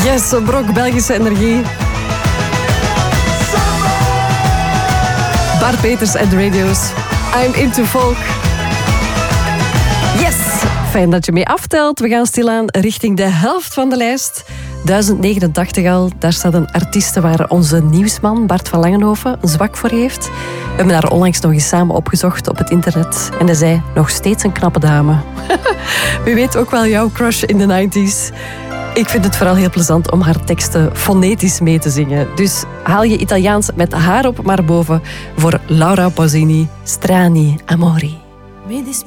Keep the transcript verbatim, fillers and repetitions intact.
Yes, een brok Belgische energie. Bart Peters en de radio's. I'm into folk. Yes, fijn dat je mee aftelt. We gaan stilaan richting de helft van de lijst. duizend negenentachtig al, daar staat een artieste waar onze nieuwsman Bart van Langenhoven een zwak voor heeft. We hebben haar onlangs nog eens samen opgezocht op het internet. En hij zei, nog steeds een knappe dame. Wie weet ook wel jouw crush in de negentig. Ik vind het vooral heel plezant om haar teksten fonetisch mee te zingen. Dus haal je Italiaans met haar op maar boven voor Laura Pausini, Strani Amori.